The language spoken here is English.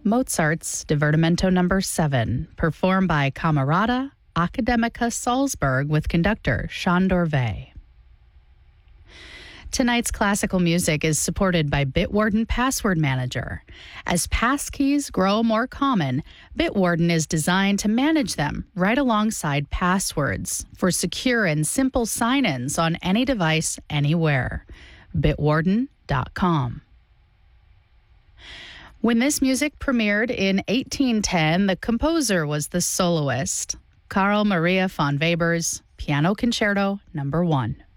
Mozart's Divertimento No. 7, performed by Camerata Academica Salzburg with conductor Sean Dorvey. Tonight's classical music is supported by Bitwarden Password Manager. As passkeys grow more common, Bitwarden is designed to manage them right alongside passwords for secure and simple sign-ins on any device, anywhere. Bitwarden.com. When this music premiered in 1810, the composer was the soloist, Carl Maria von Weber's Piano Concerto No. 1.